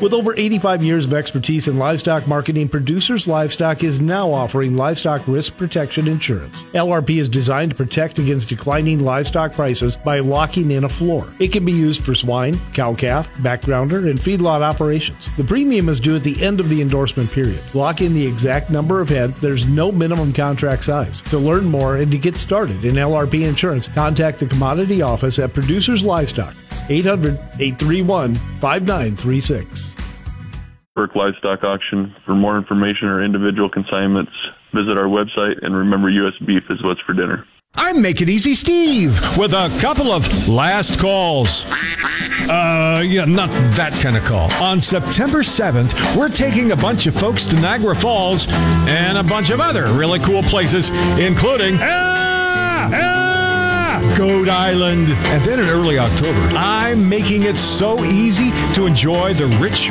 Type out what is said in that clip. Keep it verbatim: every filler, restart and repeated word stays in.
With over eighty-five years of expertise in livestock marketing, Producers Livestock is now offering livestock risk protection insurance. L R P is designed to protect against declining livestock prices by locking in a floor. It can be used for swine, cow-calf, backgrounder, and feedlot operations. The premium is due at the end of the endorsement period. Lock in the exact number of head. There's no minimum contract size. To learn more and to get started in L R P insurance, contact the Commodity Office at Producers Livestock, eight hundred, eight three one, five nine three six. Burke Livestock Auction. For more information or individual consignments, visit our website, and remember, U S beef is what's for dinner. I'm Make It Easy Steve with a couple of last calls. Uh, yeah, not that kind of call. On September seventh, we're taking a bunch of folks to Niagara Falls and a bunch of other really cool places, including ah, ah, Goat Island. And then in early October, I'm making it so easy to enjoy the rich